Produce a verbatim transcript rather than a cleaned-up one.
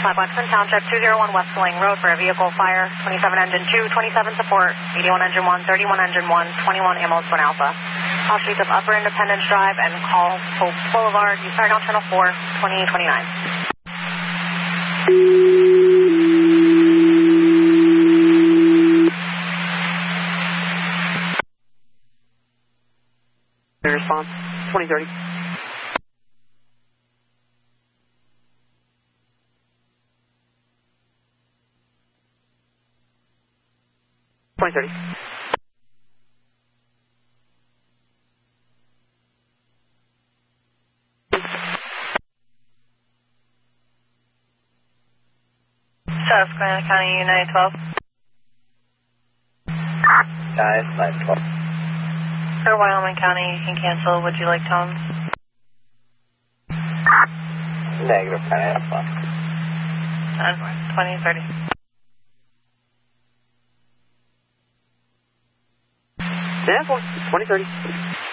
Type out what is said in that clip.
Flat Blackson Township, two oh one West Lang Road for a vehicle fire, twenty-seven engine two, twenty-seven support, eighty-one engine one, thirty-one engine one, twenty-one Amos Twin Alpha. All streets of Upper Independence Drive and Call Hope Boulevard, use Sargent Channel four, twenty twenty-nine. Response, twenty thirty. twenty thirty. Susquehanna County, nine twelve. Guys, nine twelve. For Wyoming County, you can cancel. Would you like tones? Negative, kind of fun. twenty thirty. Yeah, twenty thirty.